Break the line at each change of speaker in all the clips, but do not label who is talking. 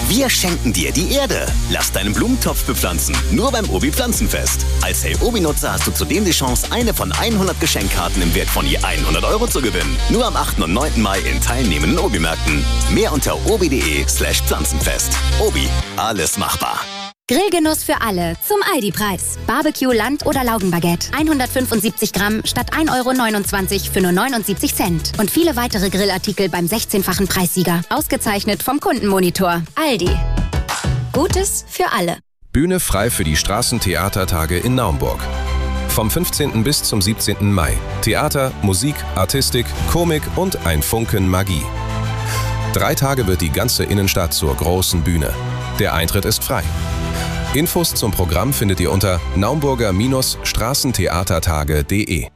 Wir schenken dir die Erde. Lass deinen Blumentopf bepflanzen. Nur beim Obi Pflanzenfest. Als Hey Obi-Nutzer hast du zudem die Chance, eine von 100 Geschenkkarten im Wert von je 100 € zu gewinnen. Nur am 8. und 9. Mai in teilnehmenden Obi-Märkten. Mehr unter obi.de/Pflanzenfest. Obi, alles machbar.
Grillgenuss für alle zum Aldi-Preis. Barbecue, Land- oder Laugenbaguette. 175 Gramm statt 1,29 € für nur 79 Cent. Und viele weitere Grillartikel beim 16-fachen Preissieger. Ausgezeichnet vom Kundenmonitor. Aldi. Gutes für alle.
Bühne frei für die Straßentheatertage in Naumburg. Vom 15. bis zum 17. Mai. Theater, Musik, Artistik, Komik und ein Funken Magie. 3 Tage wird die ganze Innenstadt zur großen Bühne. Der Eintritt ist frei. Infos zum Programm findet ihr unter naumburger-straßentheatertage.de.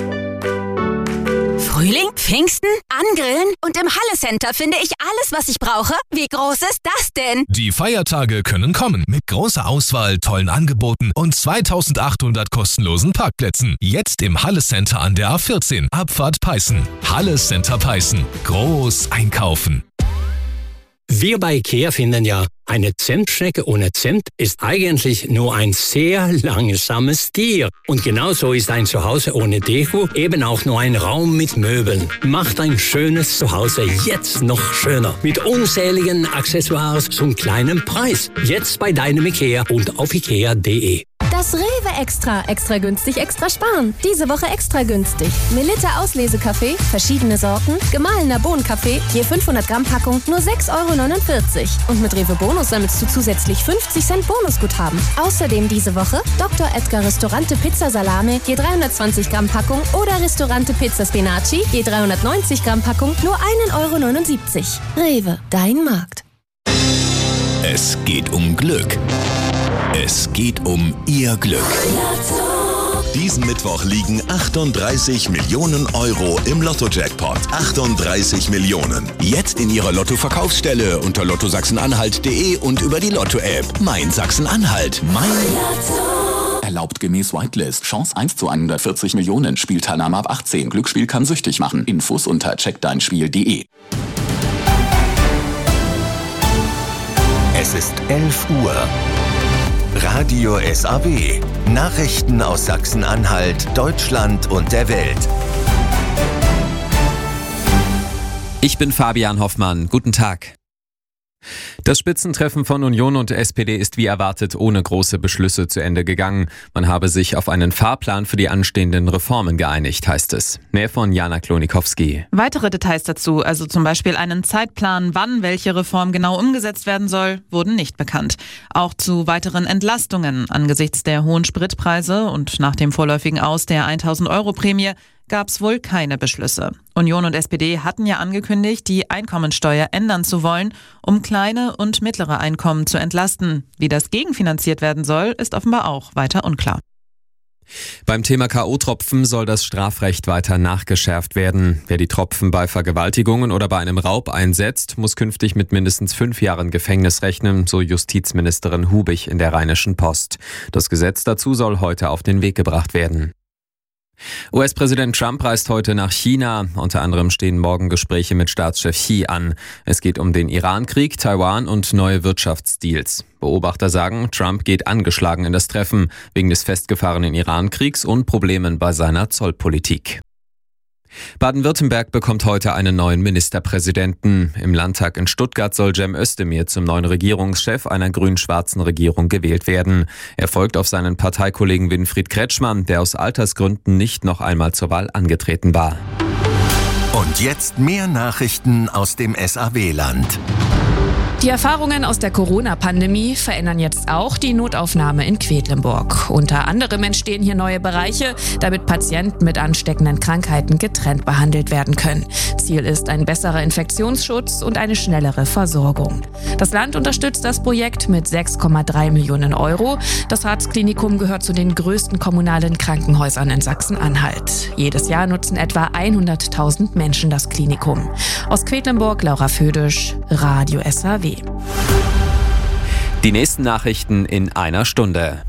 Frühling, Pfingsten, Angrillen und im Halle Center finde ich alles, was ich brauche. Wie groß ist das denn?
Die Feiertage können kommen mit großer Auswahl, tollen Angeboten und 2800 kostenlosen Parkplätzen. Jetzt im Halle Center an der A14, Abfahrt Peißen. Halle Center Peißen. Groß einkaufen.
Wir bei IKEA finden ja, eine Zentschnecke ohne Zent ist eigentlich nur ein sehr langsames Tier. Und genauso ist ein Zuhause ohne Deko eben auch nur ein Raum mit Möbeln. Macht ein schönes Zuhause jetzt noch schöner. Mit unzähligen Accessoires zum kleinen Preis. Jetzt bei deinem IKEA und auf ikea.de.
Das Rewe Extra. Extra günstig, extra sparen. Diese Woche extra günstig. Melitta Auslesekaffee, verschiedene Sorten, gemahlener Bohnenkaffee, je 500 Gramm Packung, nur 6,49 €. Und mit Rewe Bonus sammelst du zusätzlich 50 Cent Bonusguthaben. Außerdem diese Woche Dr. Edgar Ristorante Pizza Salame, je 320 Gramm Packung oder Ristorante Pizza Spinaci, je 390 Gramm Packung, nur 1,79 €. Rewe, dein Markt.
Es geht um Glück. Es geht um Ihr Glück. Diesen Mittwoch liegen 38 Millionen € im Lotto-Jackpot. 38 Millionen. Jetzt in Ihrer Lotto-Verkaufsstelle unter lottosachsen-anhalt.de und über die Lotto-App. Mein Sachsen-Anhalt. Mein Lotto.
Erlaubt gemäß Whitelist. Chance 1 zu 140 Millionen. Spielteilnahme ab 18. Glücksspiel kann süchtig machen. Infos unter checkdeinspiel.de.
Es ist 11 Uhr. Radio SAW. Nachrichten aus Sachsen-Anhalt, Deutschland und der Welt.
Ich bin Fabian Hoffmann. Guten Tag. Das Spitzentreffen von Union und SPD ist wie erwartet ohne große Beschlüsse zu Ende gegangen. Man habe sich auf einen Fahrplan für die anstehenden Reformen geeinigt, heißt es. Mehr von Jana Klonikowski.
Weitere Details dazu, also zum Beispiel einen Zeitplan, wann welche Reform genau umgesetzt werden soll, wurden nicht bekannt. Auch zu weiteren Entlastungen angesichts der hohen Spritpreise und nach dem vorläufigen Aus der 1.000-€ gab es wohl keine Beschlüsse. Union und SPD hatten ja angekündigt, die Einkommensteuer ändern zu wollen, um kleine und mittlere Einkommen zu entlasten. Wie das gegenfinanziert werden soll, ist offenbar auch weiter unklar.
Beim Thema K.O.-Tropfen soll das Strafrecht weiter nachgeschärft werden. Wer die Tropfen bei Vergewaltigungen oder bei einem Raub einsetzt, muss künftig mit mindestens 5 Jahren Gefängnis rechnen, so Justizministerin Hubig in der Rheinischen Post. Das Gesetz dazu soll heute auf den Weg gebracht werden. US-Präsident Trump reist heute nach China. Unter anderem stehen morgen Gespräche mit Staatschef Xi an. Es geht um den Iran-Krieg, Taiwan und neue Wirtschaftsdeals. Beobachter sagen, Trump geht angeschlagen in das Treffen, wegen des festgefahrenen Iran-Kriegs und Problemen bei seiner Zollpolitik. Baden-Württemberg bekommt heute einen neuen Ministerpräsidenten. Im Landtag in Stuttgart soll Cem Özdemir zum neuen Regierungschef einer grün-schwarzen Regierung gewählt werden. Er folgt auf seinen Parteikollegen Winfried Kretschmann, der aus Altersgründen nicht noch einmal zur Wahl angetreten war.
Und jetzt mehr Nachrichten aus dem SAW-Land.
Die Erfahrungen aus der Corona-Pandemie verändern jetzt auch die Notaufnahme in Quedlinburg. Unter anderem entstehen hier neue Bereiche, damit Patienten mit ansteckenden Krankheiten getrennt behandelt werden können. Ziel ist ein besserer Infektionsschutz und eine schnellere Versorgung. Das Land unterstützt das Projekt mit 6,3 Millionen €. Das Harz-Klinikum gehört zu den größten kommunalen Krankenhäusern in Sachsen-Anhalt. Jedes Jahr nutzen etwa 100.000 Menschen das Klinikum. Aus Quedlinburg, Laura Födisch, Radio SAW.
Die nächsten Nachrichten in einer Stunde.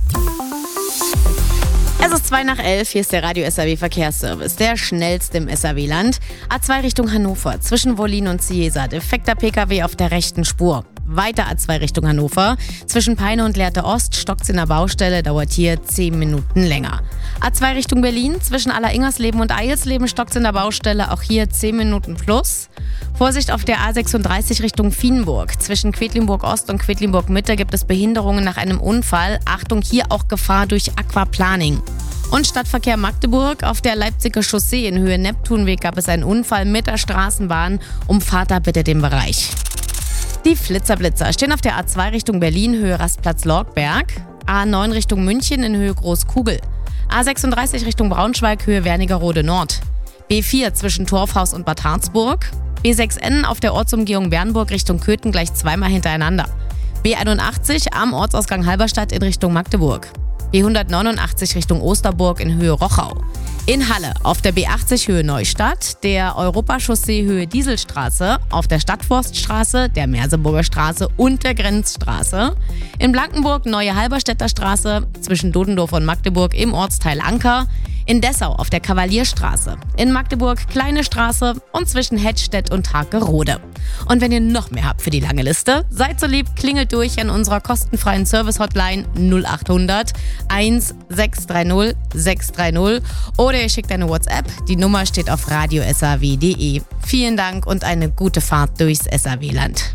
Es ist 11:02, hier ist der Radio SAW Verkehrsservice, der schnellste im SAW-Land. A2 Richtung Hannover, zwischen Wollin und Ciesa, defekter PKW auf der rechten Spur. Weiter A2 Richtung Hannover. Zwischen Peine und Lehrte Ost stockt's in der Baustelle, dauert hier 10 Minuten länger. A2 Richtung Berlin. Zwischen Alleringhersleben und Eilsleben stockt's in der Baustelle, auch hier 10 Minuten plus. Vorsicht auf der A36 Richtung Vienburg. Zwischen Quedlinburg Ost und Quedlinburg Mitte gibt es Behinderungen nach einem Unfall. Achtung, hier auch Gefahr durch Aquaplaning. Und Stadtverkehr Magdeburg. Auf der Leipziger Chaussee in Höhe Neptunweg gab es einen Unfall mit der Straßenbahn. Umfahrt da bitte den Bereich. Die Flitzer stehen auf der A2 Richtung Berlin, Höhe Rastplatz Lorgberg. A9 Richtung München in Höhe Großkugel. A36 Richtung Braunschweig, Höhe Wernigerode Nord. B4 zwischen Torfhaus und Bad Harzburg. B6N auf der Ortsumgehung Bernburg Richtung Köthen gleich zweimal hintereinander. B81 am Ortsausgang Halberstadt in Richtung Magdeburg. B189 Richtung Osterburg in Höhe Rochau. In Halle auf der B80 Höhe Neustadt, der Europachaussee Höhe Dieselstraße, auf der Stadtforststraße, der Merseburger Straße und der Grenzstraße. In Blankenburg Neue Halberstädter Straße, zwischen Dodendorf und Magdeburg im Ortsteil Anker. In Dessau auf der Kavalierstraße. In Magdeburg Kleine Straße und zwischen Hettstedt und Hagerode. Und wenn ihr noch mehr habt für die lange Liste, seid so lieb, klingelt durch an unserer kostenfreien Service-Hotline 0800 1630 630 oder ihr schickt eine WhatsApp. Die Nummer steht auf radiosaw.de. Vielen Dank und eine gute Fahrt durchs SAW-Land.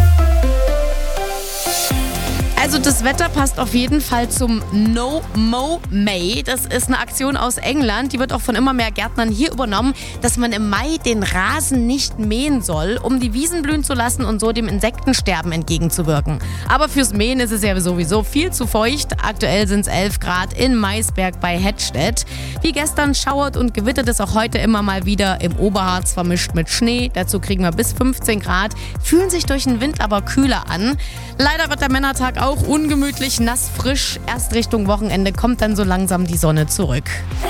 Also das Wetter passt auf jeden Fall zum No Mow May. Das ist eine Aktion aus England, die wird auch von immer mehr Gärtnern hier übernommen, dass man im Mai den Rasen nicht mähen soll, um die Wiesen blühen zu lassen und so dem Insektensterben entgegenzuwirken. Aber fürs Mähen ist es ja sowieso viel zu feucht. Aktuell sind es 11 Grad in Maisberg bei Hettstedt. Wie gestern schauert und gewittert es auch heute immer mal wieder im Oberharz vermischt mit Schnee. Dazu kriegen wir bis 15 Grad, fühlen sich durch den Wind aber kühler an. Leider wird der Männertag auch ungemütlich, nass, frisch. Erst Richtung Wochenende kommt dann so langsam die Sonne zurück.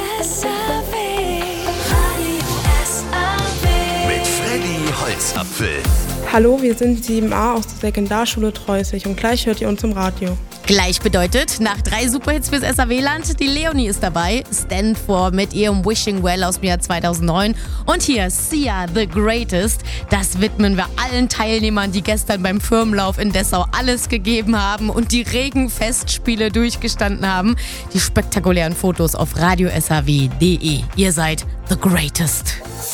Mit Freddy Holzapfel.
Hallo, wir sind 7a aus der Sekundarschule Treusig und gleich hört ihr uns im Radio.
Gleich bedeutet, nach 3 Superhits fürs SAW-Land, die Leonie ist dabei. Stand For mit ihrem Wishing Well aus dem Jahr 2009. Und hier Sia, The Greatest. Das widmen wir allen Teilnehmern, die gestern beim Firmenlauf in Dessau alles gegeben haben und die Regenfestspiele durchgestanden haben. Die spektakulären Fotos auf radiosaw.de. Ihr seid The Greatest.